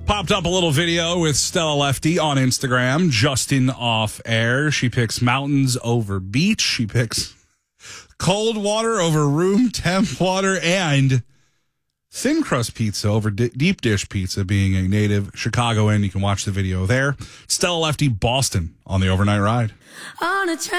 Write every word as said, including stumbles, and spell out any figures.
Popped up a little video with Stella Lefty on Instagram, Justin off air. She picks mountains over beach. She picks cold water over room temp water, and thin crust pizza over di- deep dish pizza, being a native Chicagoan. You can watch the video there. Stella Lefty, Boston on the overnight ride. On a